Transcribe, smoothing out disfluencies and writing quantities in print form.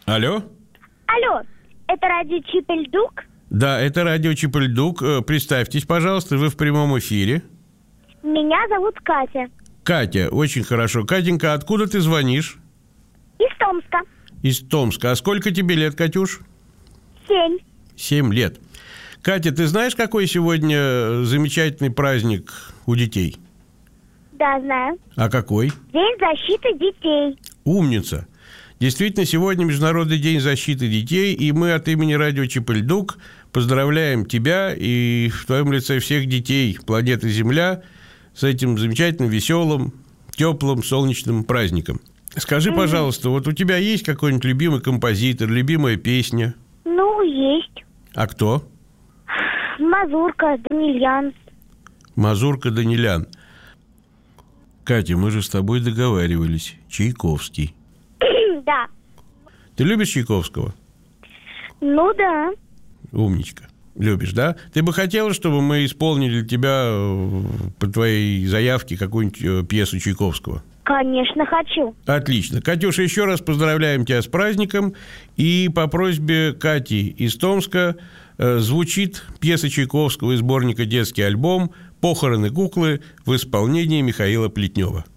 Алло? Алло, это радио Чип-и-Льдук? Да, это радио Чип-и-Льдук. Представьтесь, пожалуйста, вы в прямом эфире. Меня зовут Катя. Катя, очень хорошо. Катенька, откуда ты звонишь? Из Томска. Из Томска. А сколько тебе лет, Катюш? 7. 7 лет. Катя, ты знаешь, какой сегодня замечательный праздник у детей? Да, знаю. А какой? День защиты детей. Умница. Действительно, сегодня Международный день защиты детей, и мы от имени радио Чип-и-Льдук поздравляем тебя и в твоем лице всех детей планеты Земля с этим замечательным, веселым, теплым, солнечным праздником. Скажи, пожалуйста, вот у тебя есть какой-нибудь любимый композитор, любимая песня? Ну, есть. А кто? Мазурка, Данильян. Мазурка, Данилян. Катя, мы же с тобой договаривались. Чайковский. Да. Ты любишь Чайковского? Ну, да. Умничка. Любишь, да? Ты бы хотела, чтобы мы исполнили для тебя по твоей заявке какую-нибудь пьесу Чайковского? Конечно, хочу. Отлично. Катюша, еще раз поздравляем тебя с праздником. И по просьбе Кати из Томска звучит пьеса Чайковского из сборника «Детский альбом» «Похороны куклы» в исполнении Михаила Плетнева.